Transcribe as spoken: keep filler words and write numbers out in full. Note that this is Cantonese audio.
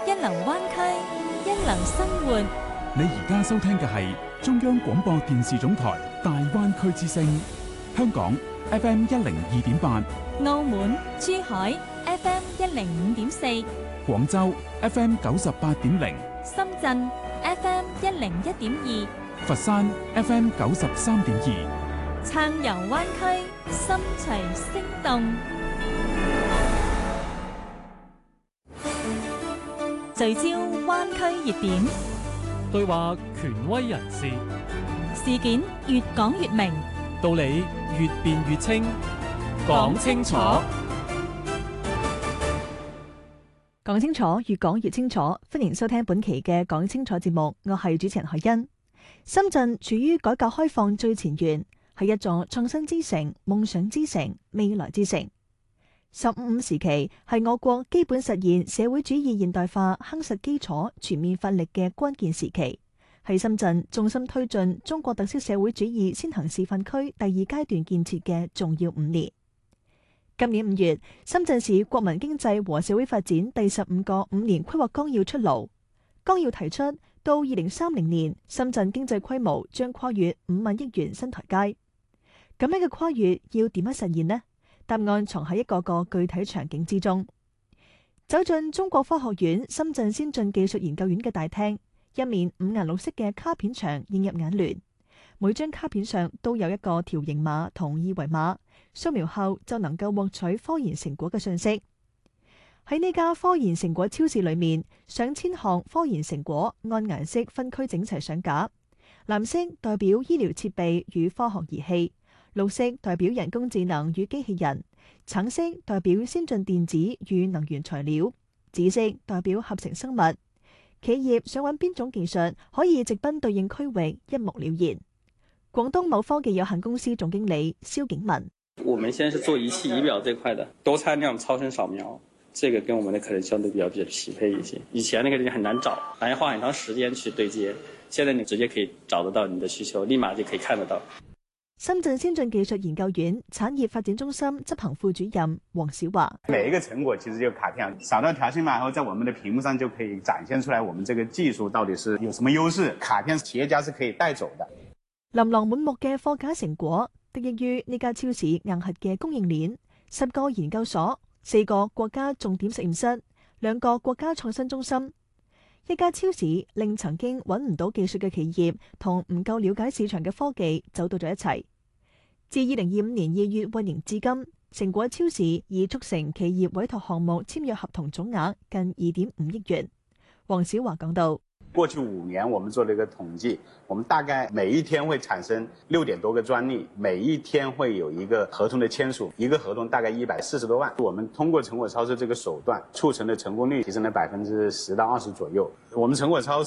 一流灣區，一流生活。 你而家收聽嘅係中央廣播電視總台大灣區之聲，香港 F M 一零二點八， 澳門、珠海 F M 一零五點四， 廣州 F M 九十八點零， 深圳 F M 一零一點二， 佛山 F M 九十三點二。 暢遊灣區，心隨聲動。聚焦灣區熱點， 對話權威人士， 事件越講越明， 道理越辯越清。講清楚， 講清楚，越講越清楚。歡迎收聽本期嘅講清楚節目，我係主持人海欣。深圳處於改革開放最前沿，係一座創新之城、夢想之城、未來之城。十五五時期係我國基本實現社會主義現代化夯實基礎、全面發力嘅關鍵時期，係深圳重心推進中國特色社會主義先行示範區第二階段建設嘅重要五年。今年五月，深圳市國民經濟和社會發展第十五個五年規劃綱要出爐，綱要提出到二零三零年，深圳經濟規模將跨越五萬億元新台階。咁樣嘅跨越要點樣實現呢？答案藏喺一個個具體場景之中。走進中國科學院深圳先進技術研究院嘅大廳，一面五顏六色嘅卡片牆映入眼簾，每張卡片上都有一個條形碼同二維碼，掃描後就能夠獲取科研成果嘅信息。喺呢家科研成果超市裏面，上千項科研成果按顏色分區整齊上架，藍色代表醫療設備與科學儀器，綠色代表人工智能與機器人，橙色代表先進電子與能源材料，紫色代表合成生物。企業想揾邊種技術，可以直奔對應區域，一目了然。廣東某科技有限公司總經理蕭景文： 我們現在是做儀器儀表這塊的，多參量超聲掃描，這個跟我們的可能相對比較比較匹配一些。以前那個很難找，還要花很長時間去對接，現在你直接可以找得到你的需求，立馬就可以看得到。 深圳先進技術研究院產業發展中心執行副主任黃小華： 每一個成果其實就卡片掃到條形碼後，在我們的屏幕上就可以展現出來，我們這個技術到底是有什麼優勢。卡片企業家是可以帶走的。 琳琅滿目嘅貨架成果，得益於呢家超市硬核嘅供應鏈，十個研究所，四個國家重點實驗室，兩個國家創新中心。一家超市令曾經揾唔到技術嘅企業同唔夠了解市場嘅科技走到咗一齊。自二零二五年二月運營至今，成果超市已促成企業委託項目簽約合同總額近二點五億元。黃小華講到： 過去五年，我們做了一個統計，我們大概每一天會產生六點多個專利，每一天會有一個合同的簽署，一個合同大概一百四十多萬。我們通過成果超市這個手段，促成的成功率提升了百分之十到二十左右。我們成果超市